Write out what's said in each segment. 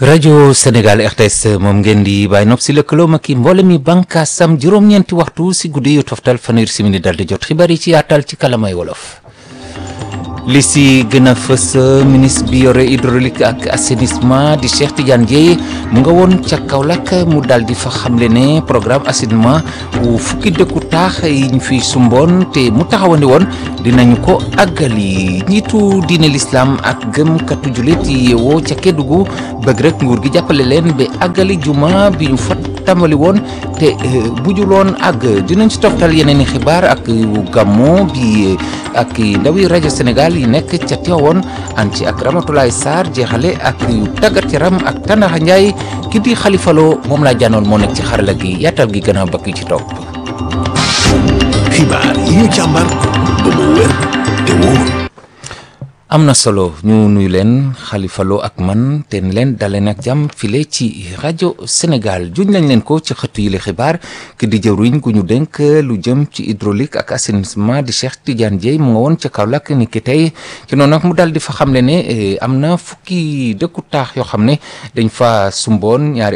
rajo Sénégal RTS moom ngeen di bàyyi nopp si lëkkaloo ak mboole mi bànkaasam juróom-ñeenti waxtu si guddi yu toftal fanweeri simili dal di jot xibaar yi ci yaatal ci kalamay wolof. li si gën a fës ministre bi yore hydraulique ak assainissement di Cheikh Tidiane Dièye mu nga woon ca Kaolack mu daal di fa xamle ne programme assainissement wu fukki dëkku taax yi ñu fi sumboon te mu taxawandi woon dinañu ko àggali njiitu diine l'islam ak gëmkatu jullit yi yeewoo ca Kédougou bëgg rek nguur gi jàppale leen ba àggali juma bi ñu fa tàmbali woon te bujuloon àgg dinañ ci toftal yeneen i xibaar ak gàmmo bi ak ndawi rajo Sénégal yi nekk ca Tivaouane ànd ci ak Ramatoulaye Sarr jeexale ak yu tàggat yaram ak Tandakha Ndiaye ki di Khalifa Lo moom laa jànnoon moo nekk ci xarala gi yaatal gi gën a bakk ci topp. xibaar yi ñu càmbar ba mu wér te wóor. am na solo ñu nuyu leen Khalifa Lo ak man te leen daleen ak jàmm file ci rajo Sénégal juñ lañ leen ko ci xëttu yi la xibaar ki di jëwriñ gu ñu dénk lu jëm ci hydraulique ak assainissement di Cheikh Tidiane Dièye mu nga woon ca Kaolack ni ki tey ci noonu nag mu daal di fa xamle ne am na fukki dëkku taax yoo xam ne dañ fa sumboon ñaari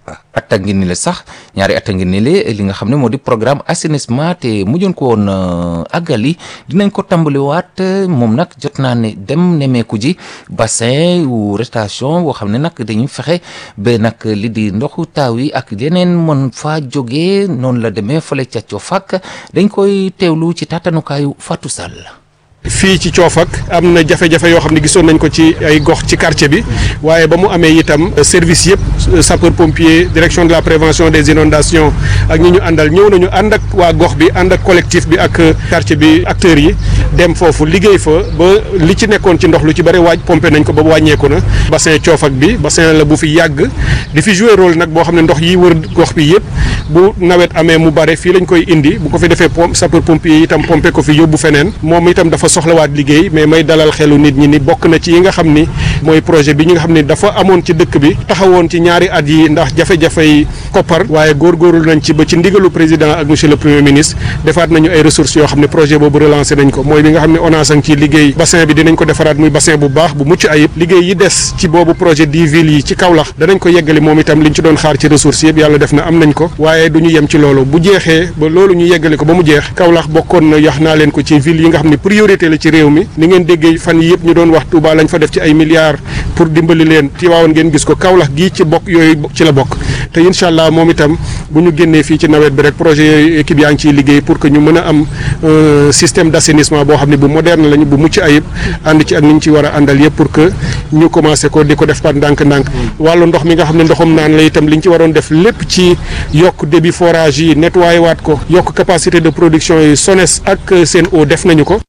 at a ngi ni la sax ñaari at a ngi ni li nga xam ne moo di programme assainissement te mujjoon ko woon àggali dinañ ko tàmbaliwaat moom nag jot naa ne dem nemeeku ji bassin wu rétention boo xam ne nag dañuy fexe ba nag li di ndoxu taaw yi ak yeneen mën faa jógee noonu la demee fële ca Coofak dañ koy teewlu ci taatanukaayu Fatou Sall. fii ci Coofak am na jafe-jafe yoo xam ne gisoon nañ ko ci ay gox ci quartier bi waaye ba mu amee itam service yëpp sapeur pompier direction de la prévention des inondations ak ñi ñu àndal ñëw nañu ànd ak waa gox bi ànd ak collectif bi ak quartier bi acteurs yi dem foofu liggéey fa ba li ci nekkoon ci ndox lu ci bëri pompé nañ ko ba wàññeeku na. bassin Coofak bi bassin la bu fi yàgg di fi jouer rôle nag boo xam ne ndox yi wër gox bi yëpp bu nawet amee mu bare fii lañ koy indi bu ko fi defee sapeur pompier itam pompé ko fi yóbbu feneen moom itam dafa soxlawaat liggéey mais may dalal xelu nit ñi ni bokk na ci yi nga xam ni mooy projet bi ñi nga xam ni dafa amoon ci dëkk bi taxawoon ci ñaari at yi ndax jafe-jafe yi koppar waaye góorgóorlu nañ ci ba ci ndigalu président ak monsieur le premier ministre defaat nañu ay ressources yoo xam ne projet boobu relancé nañ ko mooy bi nga xam ne ONAS a ngi ciy liggéey bassin bi dinañ ko defaraat muy bassin bu baax bu mucc ayib liggéey yi des ci boobu projet 10 villes yi ci Kaolack danañ ko yeggali moom itam liñ ci doon xaar ci ressources yëpp yàlla def na am nañ ko waaye du ñu yem ci loolu bu jeexee ba loolu ñu yeggali ko ba mu jeex Kaolack bokkoon na yax naa leen ko ci ville yi nga xam ne priorité la ci réew mi ni ngeen déggee fan yi yëpp ñu doon wax Touba lañ fa def ci ay milliards pour dimbali leen Tivaouane ngeen gis ko Kaolack gii ci bokk yooyu ci la bokk te incha allah moom itam bu ñu génnee fii ci nawet bi rek projet yooyu équipe yaa ngi ciy liggéey pour que ñu mën a am système d'assainissement boo xam ne bu moderne lañu bu mucc ayib ànd ci ak ni ñu ci war a àndal yëpp pour que ñu commencé ko di ko def par ndànk-ndànk wàllu ndox mi nga xam ne ndoxum naan la itam liñ ci waroon def lépp ci yokk débit forage yi nettoyé waat ko yokk capacité de production yi SONES ak SEN'EAU def nañu ko.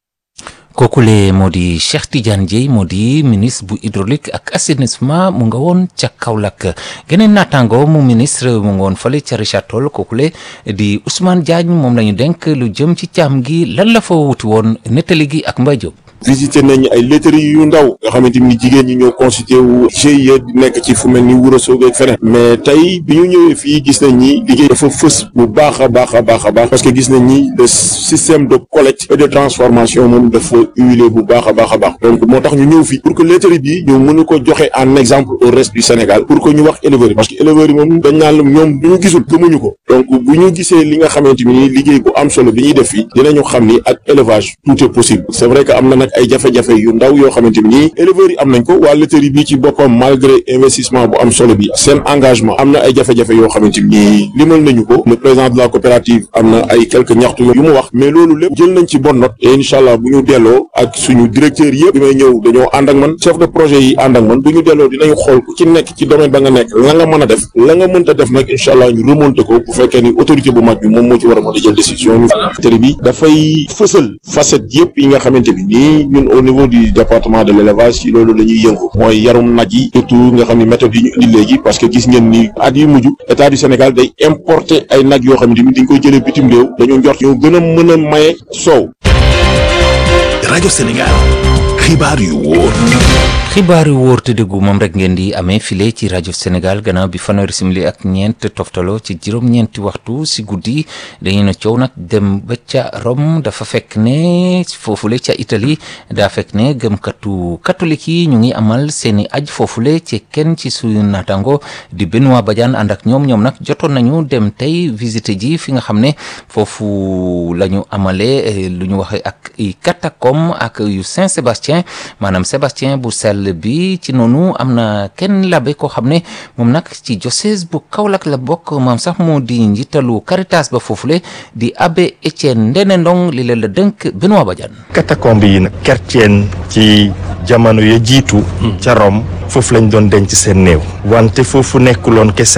kookule moo di Cheikh Tidiane Dièye moo di ministre bu hydraulique ak assainissement mu nga woon ca Kaolack geneen naataango mu ministre mu nga woon fale ca Richard Toll kookule di Ousmane Diagne moom la ñu denk lu jëm ci càmm gi lan la fa wuti woon nettali gi ak Mbaye Diop. visité nañu ay laiteries yu ndaw nga xamante ni jigéen ñi ñoo constitué wu GIE di nekk ci fu mel ni Ourossogui ak feneen mais tey bi ñu ñëwee fii gis nañ ni liggéey dafa fës bu baax a baax parce que gis nañ ni le système de collecte et de transformation moom dafa huilé bu baax a baax donc moo tax ñu ñëw fii pour que laiterie bi ñu mën ko joxe en exemple au reste du Sénégal pour que ñu wax éleveurs yi parce que éleveurs yi moom dañ naan la ñoom bu ñu gisul gëmuñu ko donc bu ñu gisee li nga xamante ni liggéey bu am solo bi ñuy def fii dinañu xam ni ak élevage tout est possible c'est vrai que am na ay jafe-jafe yu ndaw yoo xamante ni éleveurs yi am nañ ko waa laiterie bi ci boppam malgré investissement bu am solo bi seen engagement am na ay jafe-jafe yoo xamante ni limal nañu ko le président de la coopérative am na ay quelques ñaxtu yu mu wax mais loolu lépp jël nañ ci bonne note et incha allah bu ñu delloo ak suñu directeur yëpp bi may ñëw dañoo ànd ak man chef de projet yi ànd ak man bu ñu delloo dinañu xool ku ci nekk ci domaine ba nga nekk la nga mën a def la nga mënta def nag incha allah ñu remonté ko bu fekkee ni autorité bu mag bi moom moo ci war a mën a jël décision ñu laiterie bi dafay fësal facette yëpp yi nga xamante bi nii ñun au niveau du département de l'élevage ci loolu la ñuy yëngu mooy yarum nag yi surtout nga xam ne méthode yi ñu indi léegi parce que gis ngeen ni at yi mujj état du Sénégal day importer ay nag yoo xam ne dañ koy jëlee bitim réew dañu njort ñoo gën a mën a maye soow. rajo Sénégal xibaar yu wóor. xibaar yu wóor te dëggu moom rek ngeen di amee file ci rajo Sénégal gannaaw bi fanweeri simili ak ñeent toftaloo ci juróom-ñeenti waxtu si guddi dañu ne coow nag dem ba ca Rome dafa fekk ne foofule ca Italie daa fekk ne gëmkatu catholique yi ñu ngi amal seeni aj foofule ci kenn ci suñu naataango di Benoît Badiane ànd ak ñoom nag jotoon nañu dem tey visiter ji fi nga xam ne foofu la ñu amalee lu ñu waxee ak i catacombe ak yu Saint-Sébastien maanaam Sébastien bu sell bi ci noonu am na kenn labe koo xam ne moom nag ci diocèse bu Kaolack la bokk maam sax moo di njiitalu Caritas ba foofule di abbé Étienne Ndene Ndong li la dënk Benoît Badiane. catacombe yi nag chrétien ci jamono ya jiitu ca Rome foofu lañ doon denc seen néew wante foofu nekkuloon kese